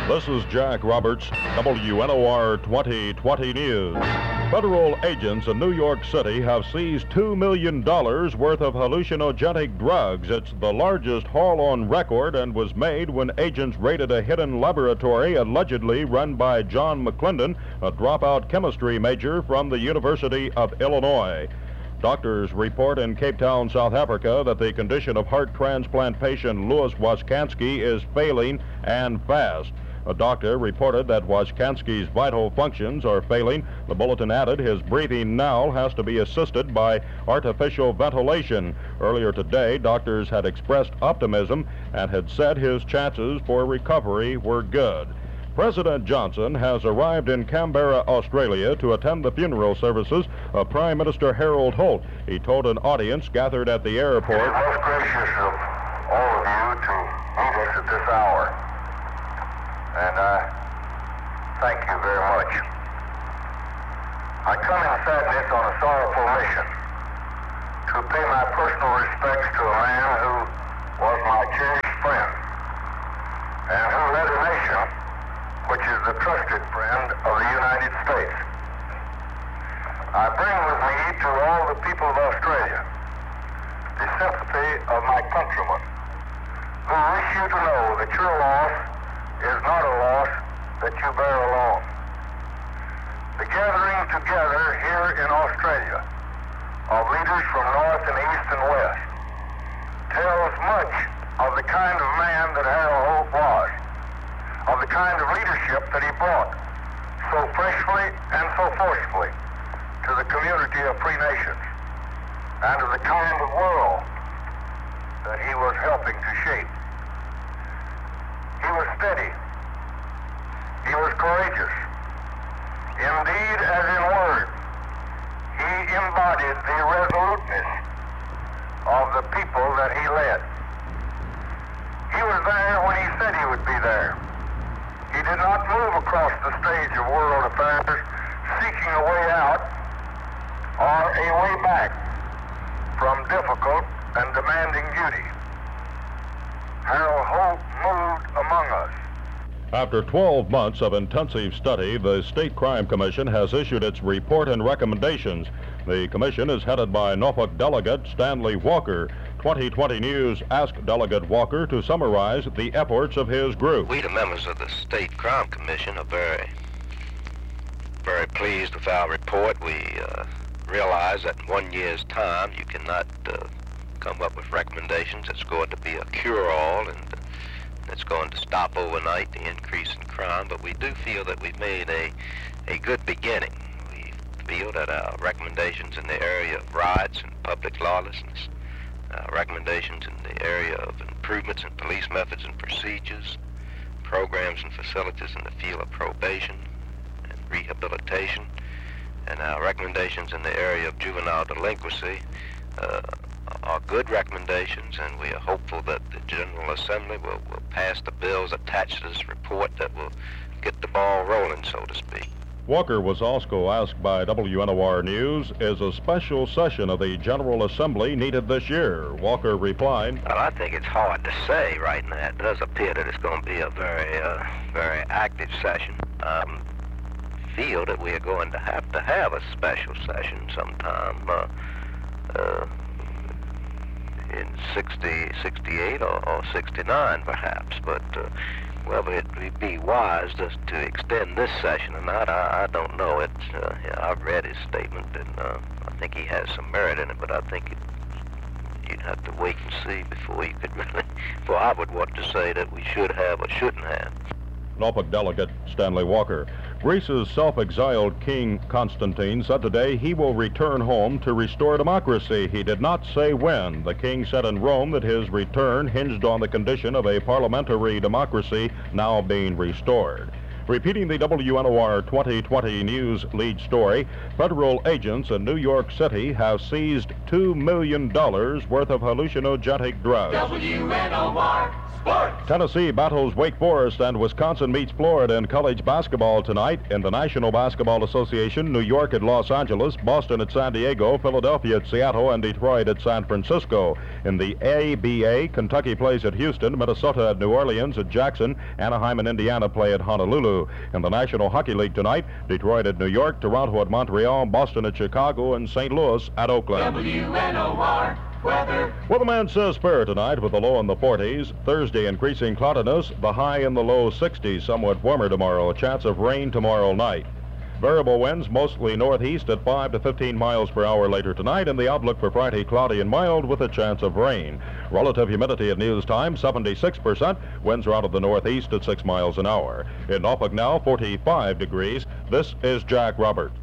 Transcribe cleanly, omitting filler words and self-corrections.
This is Jack Roberts, WNOR 2020 News. Federal agents in New York City have seized $2 million worth of hallucinogenic drugs. It's the largest haul on record and was made when agents raided a hidden laboratory allegedly run by John McClendon, a dropout chemistry major from the University of Illinois. Doctors report in Cape Town, South Africa, that the condition of heart transplant patient Louis Waskansky is failing and fast. A doctor reported that Waskansky's vital functions are failing. The bulletin added his breathing now has to be assisted by artificial ventilation. Earlier today, doctors had expressed optimism and had said his chances for recovery were good. President Johnson has arrived in Canberra, Australia, to attend the funeral services of Prime Minister Harold Holt. He told an audience gathered at the airport, "It is most gracious of all of you to meet us at this hour, and I thank you very much. I come in sadness on a sorrowful mission to pay my personal respects to a man who was my cherished friend and who led a nation which is the trusted friend of the United States. I bring with me to all the people of Australia the sympathy of my countrymen who wish you to know that your loss is not a loss that you bear alone. The gathering together here in Australia of leaders from north and east and west tells much of the kind of man that Harold Holt was, of the kind of leadership that he brought so freshly and so forcefully to the community of free nations, and of the kind of world that he was helping to shape. He was steady. He was courageous. Indeed, as in word, he embodied the resoluteness of the people that he led. He was there when he said he would be there. He did not move across the stage of world affairs seeking a way out or a way back from difficult and demanding duty. Harold Holt moved among us. After 12 months of intensive study, the State Crime Commission has issued its report and recommendations. The commission is headed by Norfolk Delegate Stanley Walker. 2020 News asked Delegate Walker to summarize the efforts of his group. We, the members of the State Crime Commission, are very pleased with our report. We realize that in 1 year's time you cannot come up with recommendations that's going to be a cure-all and that's going to stop overnight the increase in crime, but we do feel that we've made a good beginning. We feel that our recommendations in the area of riots and public lawlessness, recommendations in the area of improvements in police methods and procedures, programs and facilities in the field of probation and rehabilitation, and our recommendations in the area of juvenile delinquency are good recommendations, and we are hopeful that the General Assembly will pass the bills attached to this report that will get the ball rolling, so to speak. Walker was also asked by WNOR News, is a special session of the General Assembly needed this year? Walker replied, "Well, I think it's hard to say right now. It does appear that it's going to be a very active session. Feel that we are going to have a special session sometime in 68 or 69 perhaps, but whether it would be wise just to extend this session or not, I don't know. I've read his statement, and I think he has some merit in it, but I think you'd have to wait and see before you could really, before I would want to say that we should have or shouldn't have. Norfolk Delegate Stanley Walker. Greece's self-exiled King Constantine said today he will return home to restore democracy. He did not say when. The king said in Rome that his return hinged on the condition of a parliamentary democracy now being restored. Repeating the WNOR 2020 news lead story, federal agents in New York City have seized $2 million worth of hallucinogenic drugs. WNOR Sports. Tennessee battles Wake Forest and Wisconsin meets Florida in college basketball tonight. In the National Basketball Association, New York at Los Angeles, Boston at San Diego, Philadelphia at Seattle, and Detroit at San Francisco. In the ABA, Kentucky plays at Houston, Minnesota at New Orleans, at Jackson, Anaheim and Indiana play at Honolulu. In the National Hockey League tonight, Detroit at New York, Toronto at Montreal, Boston at Chicago, and St. Louis at Oakland. WNOR weather. Weatherman says fair tonight with the low in the 40s. Thursday, increasing cloudiness, the high in the low 60s, somewhat warmer tomorrow. A chance of rain tomorrow night. Variable winds, mostly northeast at 5 to 15 miles per hour later tonight, and the outlook for Friday cloudy and mild with a chance of rain. Relative humidity at news time, 76%. Winds are out of the northeast at 6 miles an hour. In Norfolk now, 45 degrees. This is Jack Roberts.